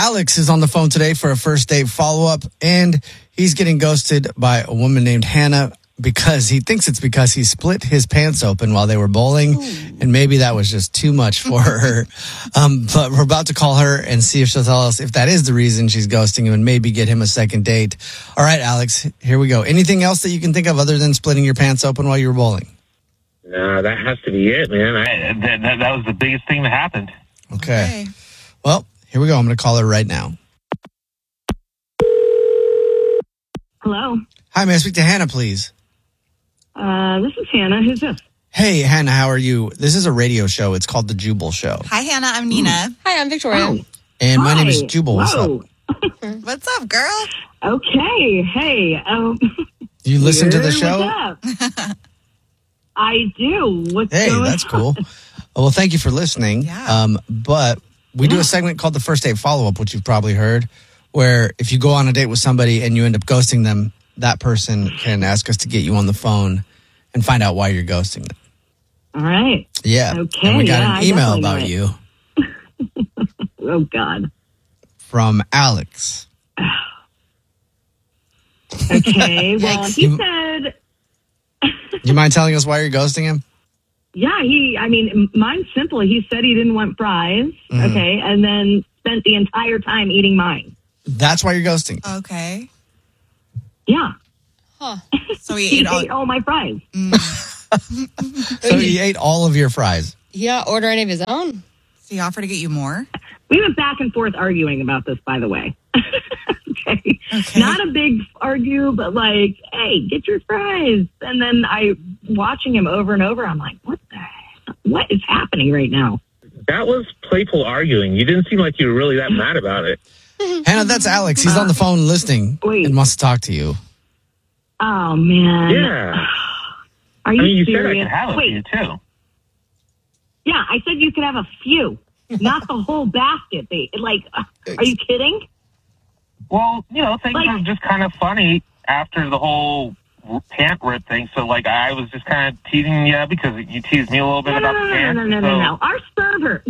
Alex is on the phone today for a first date follow-up, and he's getting ghosted by a woman named Hannah because he thinks it's because he split his pants open while they were bowling, and maybe that was just too much for her. But we're about to call her and see if she'll tell us if that is the reason she's ghosting him and maybe get him a second date. All right, Alex, here we go. Anything else that you can think of other than splitting your pants open while you were bowling? No, that has to be it, man. That was the biggest thing that happened. Okay. Well, here we go. I'm going to call her right now. Hello. Hi, may I speak to Hannah, please? This is Hannah. Who's this? Hey, Hannah, how are you? This is a radio show. It's called The Jubal Show. Hi, Hannah. I'm Nina. Hi, I'm Victoria. Oh. And my Hi. name is Jubal. What's Whoa. up? What's up, girl? Okay. Hey. You listen to the What's show? up? I do. What's Hey, going that's on? cool. Well, thank you for listening. Yeah. But we do a segment called the First Date Follow-Up, which you've probably heard, where if you go on a date with somebody and you end up ghosting them, that person can ask us to get you on the phone and find out why you're ghosting them. All right. Yeah. Okay, And we got yeah, an email I about definitely you Oh, God. from Alex. Okay. Well, he You- said, Do you mind telling us why you're ghosting him? mine's simple. He said he didn't want fries. Mm-hmm. Okay. And then spent the entire time eating mine. That's why you're ghosting. Okay. Yeah. So he He ate all. ate all my fries. So he ate all of your fries. He not order any of his own? So he offered to get you more? We went back and forth arguing about this, by the way. Okay. Not a big argue, but like, hey, get your fries. And then watching him over and over, I'm like, what is happening right now? That was playful arguing. You didn't seem like you were really that mad about it. Hannah, that's Alex. He's on the phone listening Wait. and wants to talk to you. Oh, man. Yeah. Are you I mean, you said I serious? could have a Wait, few, too. yeah, I said you could have a few, not the whole basket. Are you kidding? Well, things Like- were just kind of funny after the whole pant rip thing. So, I was just kind of teasing you because you teased me a little bit about the pants. No. Our server,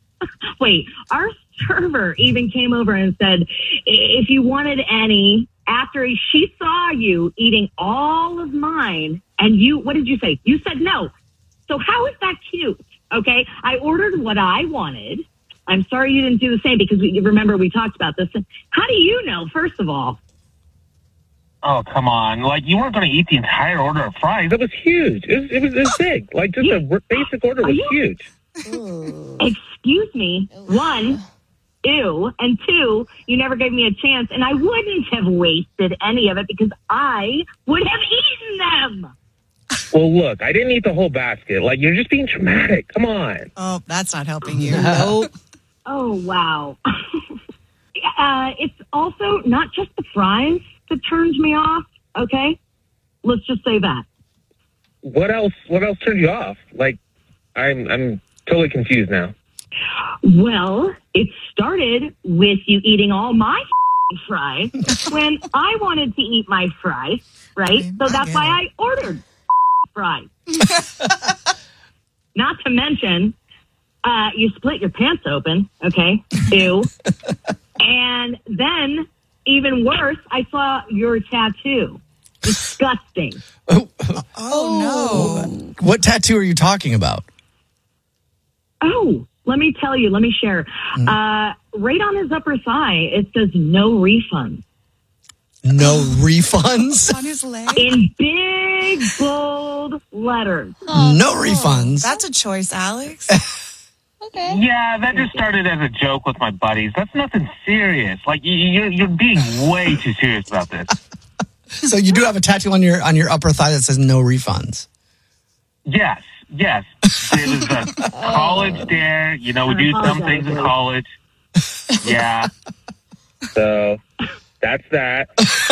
our server even came over and said, if you wanted any, after she saw you eating all of mine, and what did you say? You said no. So how is that cute? Okay, I ordered what I wanted. I'm sorry you didn't do the same because remember we talked about this. How do you know, first of all? Oh, come on. You weren't going to eat the entire order of fries. It was huge. It was big. Just a basic order was huge. Excuse me. One, ew. And two, you never gave me a chance. And I wouldn't have wasted any of it because I would have eaten them. Well, look, I didn't eat the whole basket. You're just being dramatic. Come on. Oh, that's not helping you. Nope. Oh, wow. It's also not just the fries that turns me off, okay? Let's just say that. What else turned you off? I'm totally confused now. Well, it started with you eating all my fries when I wanted to eat my fries, right? Okay, So that's I why get I ordered fries. Not to mention, you split your pants open, okay? Ew. And then, even worse, I saw your tattoo. Disgusting. Oh, no. What tattoo are you talking about? Oh, let me tell you. Let me share. Right on his upper thigh, it says no refund. No refunds? On his leg? In big, bold letters. No refunds. That's a choice, Alex. Okay. Yeah, that just started as a joke with my buddies. That's nothing serious. You're being way too serious about this. So you do have a tattoo on your upper thigh that says no refunds. Yes. It was a college dare. We do some things in college. Yeah. So that's that.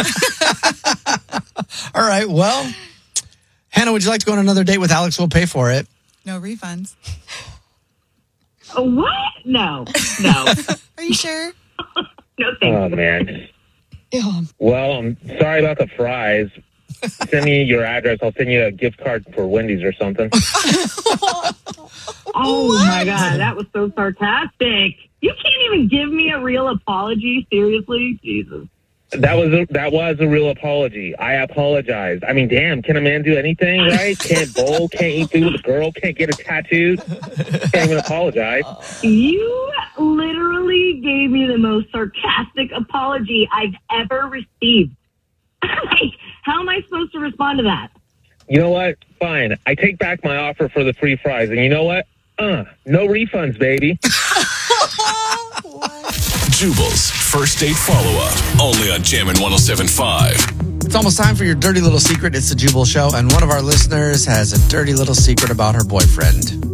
All right. Well, Hannah, would you like to go on another date with Alex? We'll pay for it. No refunds. What? No. Are you sure? No, thank Oh, you. man. Yeah. Well, I'm sorry about the fries. Send me your address. I'll send you a gift card for Wendy's or something. Oh, my God. That was so sarcastic. You can't even give me a real apology? Seriously? Jesus. That was a real apology. I apologize. I mean, damn, can a man do anything, right? Can't bowl, can't eat food with a girl, can't get a tattoo, can't even apologize. You literally gave me the most sarcastic apology I've ever received. Like, how am I supposed to respond to that? You know what? Fine. I take back my offer for the free fries. And you know what? No refunds, baby. Jubal's first date follow-up, only on Jammin' 107.5. It's almost time for your dirty little secret. It's the Jubal Show, and one of our listeners has a dirty little secret about her boyfriend.